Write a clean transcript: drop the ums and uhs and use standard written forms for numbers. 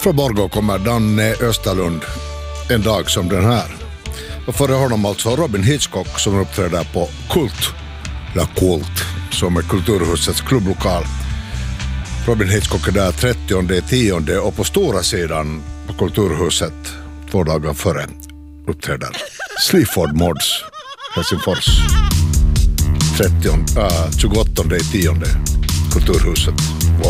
Från Borgå kommer Danne Österlund en dag som den här. Och före honom alltså Robin Hitchcock som uppträder på Kult, La Kult, som är Kulturhusets klubblokal. Robin Hitchcock är där 30/10 och på stora sidan på Kulturhuset 2 dagar före uppträder Sleaford Mods, Helsingfors. 28/10 Kulturhuset.